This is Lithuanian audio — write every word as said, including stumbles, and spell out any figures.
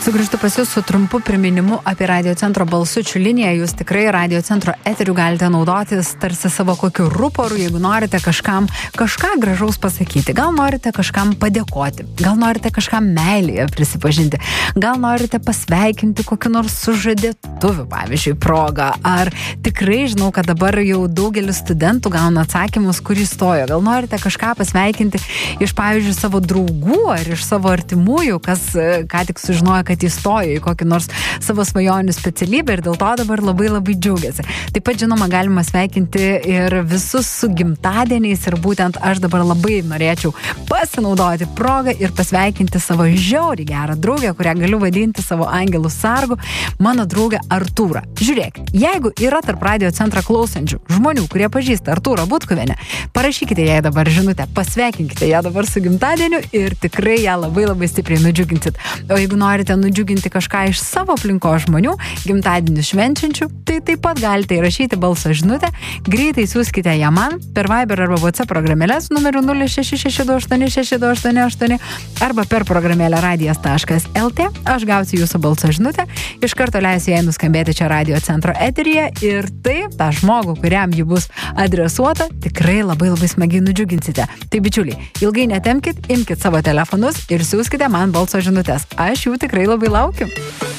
Sugrįžtu pas jūs su trumpu priminimu apie Radio Centro balsučių liniją. Jūs tikrai Radio Centro eterių galite naudotis tarsi savo kokiu ruporu, jeigu norite kažkam kažką gražaus pasakyti. Gal norite kažkam padėkoti, gal norite kažkam meilėje prisipažinti, gal norite pasveikinti kokiu nors sužadėtuviu, pavyzdžiui, progą. Ar tikrai žinau, kad dabar jau daugelis studentų gauna atsakymus, kur įstojo. Gal norite kažką pasveikinti iš, pavyzdžiui, savo draugų ar iš savo artimųjų, kas ką tik sužinojo, kad įstojo į kokį nors savo svajonių specialybę ir dėl to dabar labai labai džiaugiasi. Taip pat, žinoma, galima sveikinti ir visus su gimtadieniais ir būtent aš dabar labai norėčiau pasinaudoti progą ir pasveikinti savo žiauriai gerą draugę, kurią galiu vadinti savo angelų sargu, mano draugę Artūrą. Žiūrėk, jeigu yra tarp Radio Centrą klausančių žmonių, kurie pažįsta Artūrą Butkuvienę, parašykite jai dabar žinutę, pasveikinkite ją dabar su gimtadieniu ir tikrai ją labai labai stipriai nudžiuginsit. O jeigu norite nudžiuginti kažką iš savo aplinkos žmonių, gimtadienių švenčiančių, tai taip pat galite įrašyti balso žinutę, greitai siųskite ją man per Viber arba WhatsApp programėlės numeriu nulis šeši šeši du aštuoni šeši du aštuoni aštuoni arba per programėlę radijas taškas lt. Aš gausiu jūsų balso žinutę, iš karto leisiu jai nuskambėti čia Radio Centro eteryje ir taip tą žmogų, kuriam ji bus adresuota, tikrai labai labai smagiai nudžiuginsite. Tai bičiuliai, ilgai netempkit, imkit savo telefonus ir siųskite man balso žinutės. Aš jų tikrai labai laukiu.